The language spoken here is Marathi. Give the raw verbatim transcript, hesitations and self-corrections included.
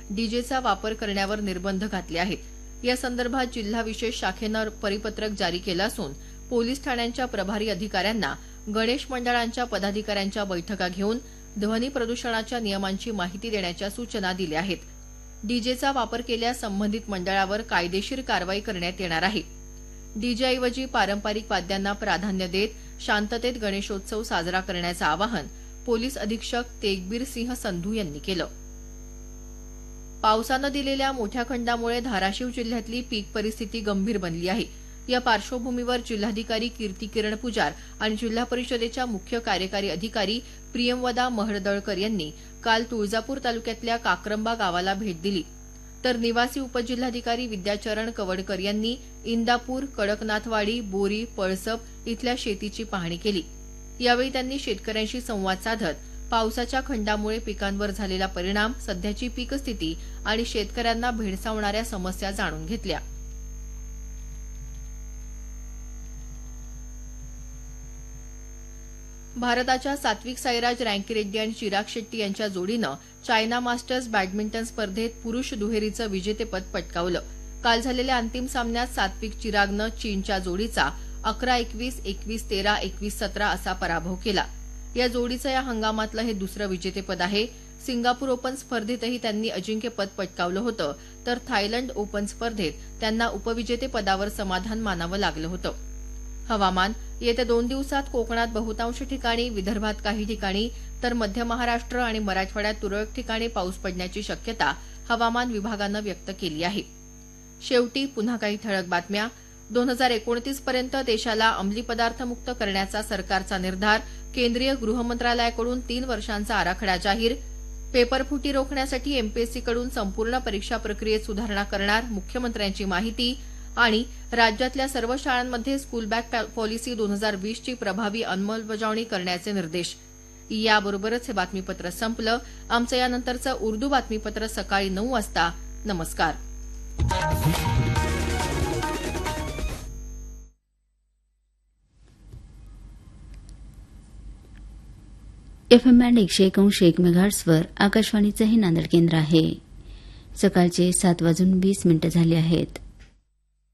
डीजेचा वापर करण्यावर निर्बंध घातले आहेत। या संदर्भात जिल्हा विशेष शाखेनं परिपत्रक जारी केलं असून पोलीस ठाण्यांच्या प्रभारी अधिकाऱ्यांना गणेश मंडळांच्या पदाधिकाऱ्यांच्या बैठका घेऊन ध्वनी प्रदूषणाच्या नियमांची माहिती देण्याच्या सूचना दिल्या आहेत। डीजेचा वापर केल्यास संबंधित मंडळावर कायदेशीर कारवाई करण्यात येणार आहे। डीजेऐवजी पारंपरिक वाद्यांना प्राधान्य देत शांततेत गणेशोत्सव साजरा करण्याचं आवाहन पोलीस अधीक्षक तेगबीर सिंह संधू यांनी केलं। पावसानं दिलेल्या मोठ्या खंडामुळे धाराशिव जिल्ह्यातली पीक परिस्थिती गंभीर बनली आहे। या पार्श्वभूमीवर जिल्हाधिकारी कीर्ती किरण पुजार आणि जिल्हा परिषदेच्या मुख्य कार्यकारी अधिकारी प्रियंवदा महडदळकर यांनी काल तुळजापूर तालुक्यातल्या काक्रंबा गावाला भेट दिली, तर निवासी उपजिल्हाधिकारी विद्याचरण कवडकर यांनी इंदापूर, कडकनाथवाडी, बोरी, पळसप इथल्या शेतीची पाहणी केली। यावेळी त्यांनी शेतकऱ्यांशी संवाद साधत पावसाच्या खंडामुळे पिकांवर झालेला परिणाम, सध्याची पीक स्थिती आणि शेतकऱ्यांना भेडसावणाऱ्या समस्या जाणून घेतल्या। भारताच्या सात्विक साईराज रँकीरेड्डी आणि चिराग शेट्टी यांच्या जोडीनं चायना मास्टर्स बॅडमिंटन स्पर्धेत पुरुष दुहेरीचं विजेतेपद पटकावलं। काल झालेल्या अंतिम सामन्यात सात्विक चिरागनं चीनच्या जोडीचा अकरा एकवीस, एकवीस तेरा, एकवीस सतरा असा पराभव केला। या जोडीचं या हंगामातलं हे दुसरं विजेतेपद आहे। सिंगापूर ओपन स्पर्धेतही त्यांनी अजिंक्यपद पटकावलं होतं, तर थायलंड ओपन स्पर्धेत त्यांना उपविजेतेपदावर समाधान मानावं लागलं होतं। हवामान येत्या दोन दिवसात कोकणात बहुतांश ठिकाणी, विदर्भात काही ठिकाणी तर मध्य महाराष्ट्र आणि मराठवाड्यात तुरळक ठिकाणी पाऊस पडण्याची शक्यता हवामान विभागानं व्यक्त केली आहे। शेवटी पुन्हा काही ठळक बातम्या। दोन हजार एकोणतीस पर्यंत देशाला अंमली पदार्थ मुक्त करण्याचा सरकारचा निर्धार, केंद्रीय गृहमंत्रालयाकडून तीन वर्षांचा आराखडा जाहीर, पेपरफुटी रोखण्यासाठी एमपीएससीकडून संपूर्ण परीक्षा प्रक्रियेत सुधारणा करणार, मुख्यमंत्र्यांची माहिती आणि राज्यातल्या सर्व शाळांमध्ये स्कूल बॅग पॉलिसी दोन हजार वीसची प्रभावी अंमलबजावणी करण्याचे निर्देश। याबरोबरच हे बातमीपत्र संपलं। आमचं यानंतरचं उर्दू बातमीपत्र सकाळी नऊ वाजता। नमस्कार। एफएम बँड एकशे एकोणऐंशी एक मेगाहर्ट्झवर आकाशवाणीचं हे नांदेड केंद्र आहे। सकाळचे सात वाजून वीस मिनिटं झाली आहेत।